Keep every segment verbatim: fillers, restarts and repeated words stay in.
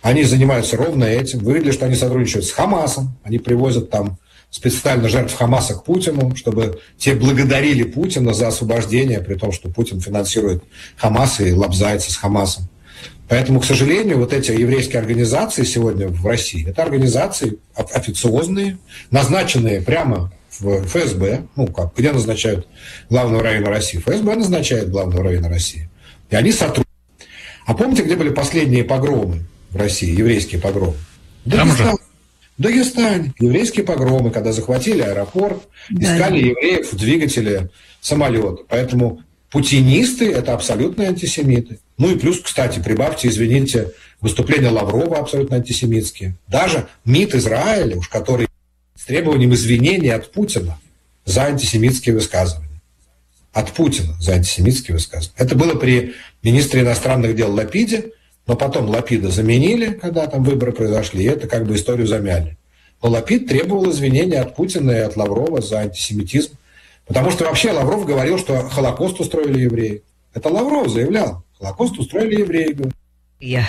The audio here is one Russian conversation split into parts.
Они занимаются ровно этим. Вы видели, что они сотрудничают с Хамасом. Они привозят там специально жертв Хамаса к Путину, чтобы те благодарили Путина за освобождение, при том, что Путин финансирует Хамас и лобзается с Хамасом. Поэтому, к сожалению, вот эти еврейские организации сегодня в России, это организации официозные, назначенные прямо в эф эс бэ, ну как, где назначают главного раввина России? эф эс бэ назначает главного раввина России. И они сотрудничают. А помните, где были последние погромы в России, еврейские погромы? Дагестан. В Дагестане. Еврейские погромы, когда захватили аэропорт, искали да. евреев в двигателе самолета. Поэтому путинисты – это абсолютные антисемиты. Ну и плюс, кстати, прибавьте, извините, выступления Лаврова абсолютно антисемитские. Даже МИД Израиля, уж который с требованием извинения от Путина за антисемитские высказывания. От Путина за антисемитские высказывания. Это было при министре иностранных дел Лапиде, но потом Лапида заменили, когда там выборы произошли, и это как бы историю замяли. Но Лапид требовал извинения от Путина и от Лаврова за антисемитизм. Потому что вообще Лавров говорил, что Холокост устроили евреи. Это Лавров заявлял. Холокост устроили евреи. Я...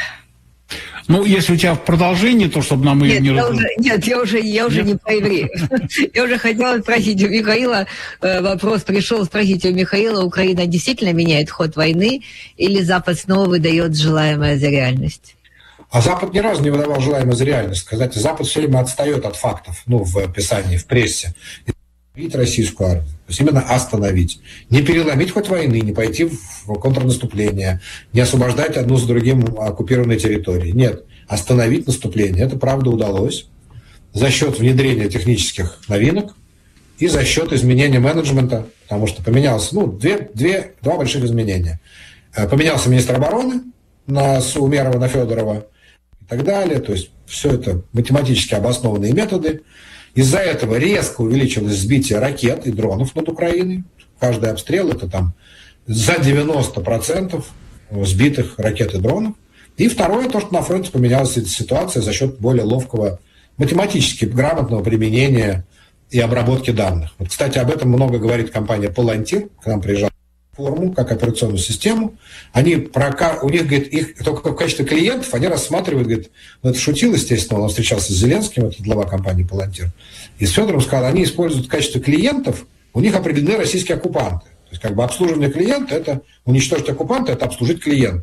Ну, если у тебя в продолжении, то чтобы нам ее нет, не я уже, Нет, я уже, я уже не по еврею. Я уже хотела спросить у Михаила, вопрос пришел, спросить у Михаила, Украина действительно меняет ход войны или Запад снова выдает желаемое за реальность? А Запад ни разу не выдавал желаемое за реальность. Сказать, Запад все время отстает от фактов, ну, в описании, в прессе. Остановить российскую армию. То есть именно остановить. Не переломить хоть войны, не пойти в контрнаступление, не освобождать одну за другим оккупированные территории. Нет. Остановить наступление. Это, правда, удалось. За счет внедрения технических новинок и за счет изменения менеджмента, потому что поменялось, ну, две, две, два больших изменения. Поменялся министр обороны на Умерова, на Федорова и так далее. То есть все это математически обоснованные методы. Из-за этого резко увеличилось сбитие ракет и дронов над Украиной. Каждый обстрел – это там за девяносто процентов сбитых ракет и дронов. И второе, то, что на фронте поменялась эта ситуация за счет более ловкого, математически грамотного применения и обработки данных. Вот, кстати, об этом много говорит компания Palantir, к нам приезжала форму, как операционную систему. Они про, у них, говорит, их только в качестве клиентов они рассматривают, говорит, ну это шутил, естественно, он встречался с Зеленским, это глава компании Palantir, и с Федором сказал, они используют в качестве клиентов, у них определены российские оккупанты. То есть как бы обслуживание клиента – это уничтожить оккупанта, это обслужить клиента.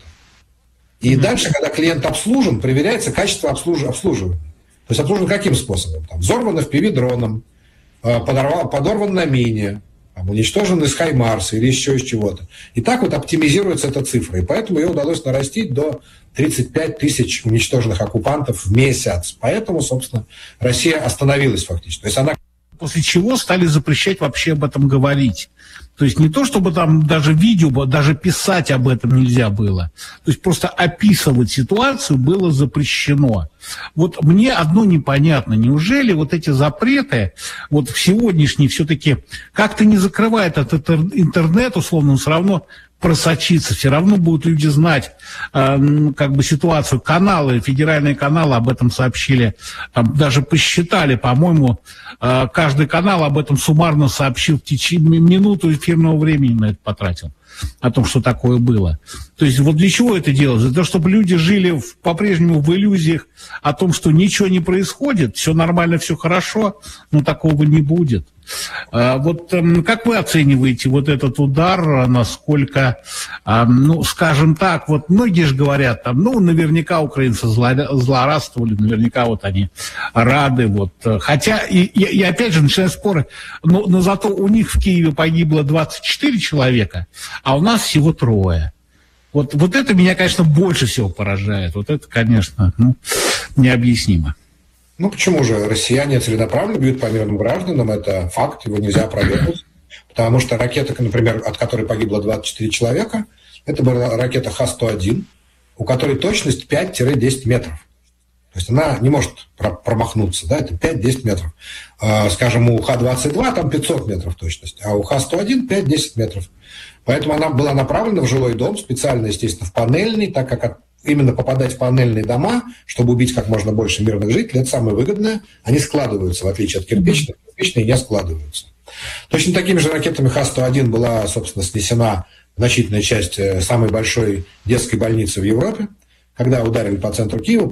И mm-hmm. дальше, когда клиент обслужен, проверяется качество обслуж... обслуживания. То есть обслужен каким способом? Там, взорван эф пи ви-дроном, подорван, подорван на мине, там, уничтожен из Хаймарса или еще из чего-то. И так вот оптимизируется эта цифра. И поэтому ее удалось нарастить до тридцать пять тысяч уничтоженных оккупантов в месяц. Поэтому, собственно, Россия остановилась фактически. То есть она... После чего стали запрещать вообще об этом говорить. То есть не то, чтобы там даже видео, даже писать об этом нельзя было. То есть просто описывать ситуацию было запрещено. Вот мне одно непонятно. Неужели вот эти запреты, вот в сегодняшний все-таки как-то не закрывает этот интернет, условно, он все равно просочиться, все равно будут люди знать э, как бы ситуацию. Каналы, федеральные каналы об этом сообщили, там, даже посчитали, по-моему, э, каждый канал об этом суммарно сообщил в течение минуты эфирного времени на это потратил, о том, что такое было. То есть вот для чего это делать? Для того, чтобы люди жили в, по-прежнему в иллюзиях о том, что ничего не происходит, все нормально, все хорошо, но такого не будет. А вот как вы оцениваете вот этот удар, насколько, ну, скажем так, вот многие же говорят, там, ну, наверняка украинцы злорадствовали, наверняка вот они рады, вот, хотя, и, и, и опять же, начинают споры, но, но зато у них в Киеве погибло двадцать четыре человека, а у нас всего трое. Вот, вот это меня, конечно, больше всего поражает, вот это, конечно, ну, необъяснимо. Ну, почему же? Россияне целенаправленно бьют по мирным гражданам, это факт, его нельзя опровергнуть. Потому что ракета, например, от которой погибло двадцать четыре человека, это была ракета Х сто один, у которой точность пять-десять метров. То есть она не может промахнуться, да, это пять-десять метров. Скажем, у Х двадцать два там пятьсот метров точность, а у Х сто один пять-десять метров. Поэтому она была направлена в жилой дом, специально, естественно, в панельный, так как именно попадать в панельные дома, чтобы убить как можно больше мирных жителей, это самое выгодное. Они складываются, в отличие от кирпичных, кирпичные не складываются. Точно такими же ракетами Х сто один была, собственно, снесена значительная часть самой большой детской больницы в Европе. Когда ударили по центру Киева,